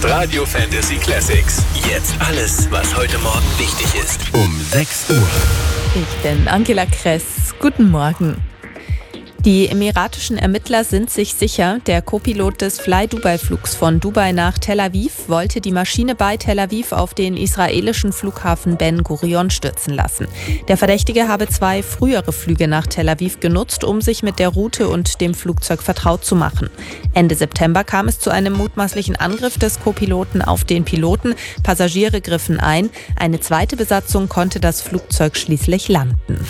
ist Radio Fantasy Classics. Jetzt alles, was heute Morgen wichtig ist. Um 6 Uhr. Ich bin Angela Kress. Guten Morgen. Die emiratischen Ermittler sind sich sicher, der Co-Pilot des Fly-Dubai-Flugs von Dubai nach Tel Aviv wollte die Maschine bei Tel Aviv auf den israelischen Flughafen Ben Gurion stürzen lassen. Der Verdächtige habe 2 frühere Flüge nach Tel Aviv genutzt, um sich mit der Route und dem Flugzeug vertraut zu machen. Ende September kam es zu einem mutmaßlichen Angriff des Co-Piloten auf den Piloten. Passagiere griffen ein. Eine zweite Besatzung konnte das Flugzeug schließlich landen.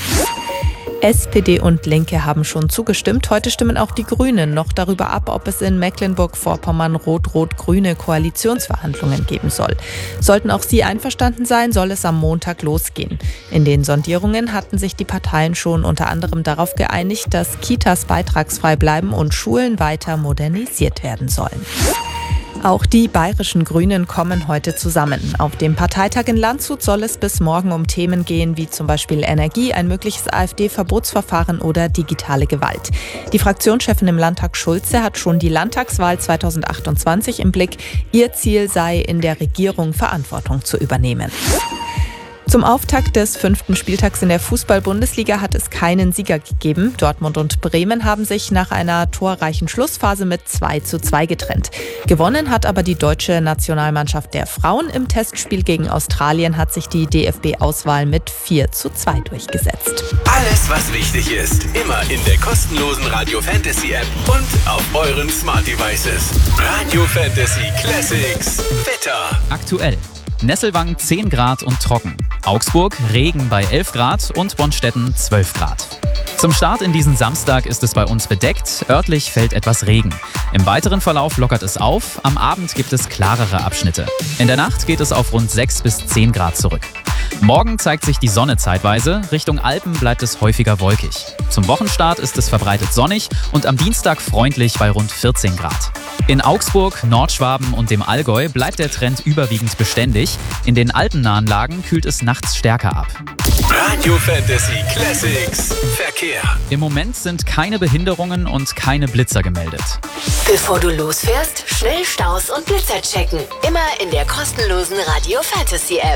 SPD und Linke haben schon zugestimmt. Heute stimmen auch die Grünen noch darüber ab, ob es in Mecklenburg-Vorpommern rot-rot-grüne Koalitionsverhandlungen geben soll. Sollten auch sie einverstanden sein, soll es am Montag losgehen. In den Sondierungen hatten sich die Parteien schon unter anderem darauf geeinigt, dass Kitas beitragsfrei bleiben und Schulen weiter modernisiert werden sollen. Auch die bayerischen Grünen kommen heute zusammen. Auf dem Parteitag in Landshut soll es bis morgen um Themen gehen, wie zum Beispiel Energie, ein mögliches AfD-Verbotsverfahren oder digitale Gewalt. Die Fraktionschefin im Landtag Schulze hat schon die Landtagswahl 2028 im Blick. Ihr Ziel sei, in der Regierung Verantwortung zu übernehmen. Zum Auftakt des 5. Spieltags in der Fußball-Bundesliga hat es keinen Sieger gegeben. Dortmund und Bremen haben sich nach einer torreichen Schlussphase mit 2:2 getrennt. Gewonnen hat aber die deutsche Nationalmannschaft der Frauen. Im Testspiel gegen Australien hat sich die DFB-Auswahl mit 4:2 durchgesetzt. Alles, was wichtig ist, immer in der kostenlosen Radio Fantasy App und auf euren Smart Devices. Radio Fantasy Classics. Wetter. Aktuell. Nesselwang 10 Grad und trocken. Augsburg Regen bei 11 Grad und Bonstetten 12 Grad. Zum Start in diesen Samstag ist es bei uns bedeckt, örtlich fällt etwas Regen. Im weiteren Verlauf lockert es auf, am Abend gibt es klarere Abschnitte. In der Nacht geht es auf rund 6 bis 10 Grad zurück. Morgen zeigt sich die Sonne zeitweise, Richtung Alpen bleibt es häufiger wolkig. Zum Wochenstart ist es verbreitet sonnig und am Dienstag freundlich bei rund 14 Grad. In Augsburg, Nordschwaben und dem Allgäu bleibt der Trend überwiegend beständig. In den alpennahen Lagen kühlt es nachts stärker ab. Radio Fantasy Classics. Verkehr. Im Moment sind keine Behinderungen und keine Blitzer gemeldet. Bevor du losfährst, schnell Staus und Blitzer checken. Immer in der kostenlosen Radio Fantasy App.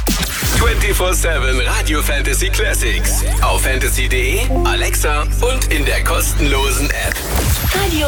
24/7 Radio Fantasy Classics. Auf fantasy.de, Alexa und in der kostenlosen App. Radio